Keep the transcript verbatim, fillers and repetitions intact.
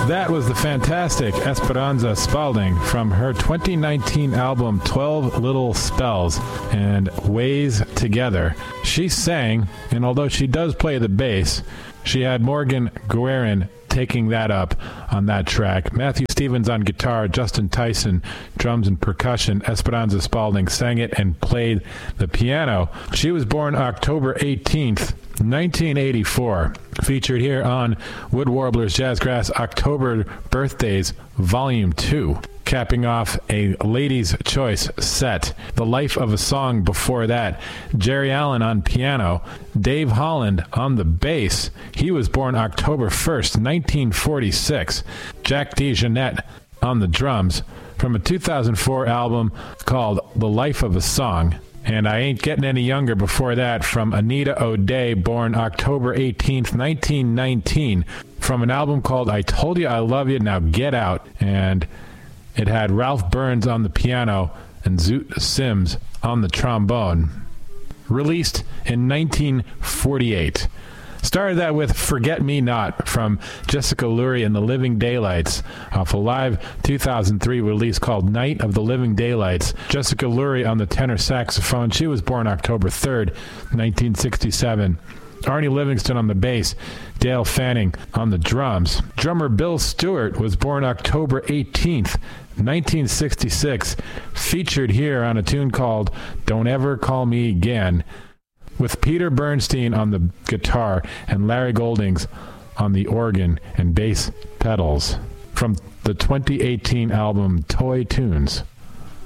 That was the fantastic Esperanza Spalding from her twenty nineteen album twelve Little Spells and Ways Together. She sang, and although she does play the bass, she had Morgan Guerin taking that up on that track. Matthew Stevens on guitar, Justin Tyson drums and percussion. Esperanza Spalding sang it and played the piano. She was born October eighteenth, nineteen eighty-four. Featured here on Wood Warblers Jazzgrass October Birthdays Volume two. Capping off a Ladies' Choice set. The Life of a Song before that. Jerry Allen on piano. Dave Holland on the bass. He was born October first, nineteen forty-six. Jack DeJohnette on the drums from a two thousand four album called The Life of a Song. And I Ain't Getting Any Younger before that from Anita O'Day, born October eighteenth, nineteen nineteen, from an album called I Told You I Love You, Now Get Out. And it had Ralph Burns on the piano and Zoot Sims on the trombone. Released in nineteen forty-eight. Started that with Forget Me Not from Jessica Lurie and the Living Daylights off a live two thousand three release called Night of the Living Daylights. Jessica Lurie on the tenor saxophone. She was born October third, nineteen sixty-seven. Arnie Livingston on the bass, Dale Fanning on the drums. Drummer Bill Stewart was born October eighteenth, nineteen sixty-six, featured here on a tune called Don't Ever Call Me Again, with Peter Bernstein on the guitar and Larry Goldings on the organ and bass pedals, from the twenty eighteen album Toy Tunes.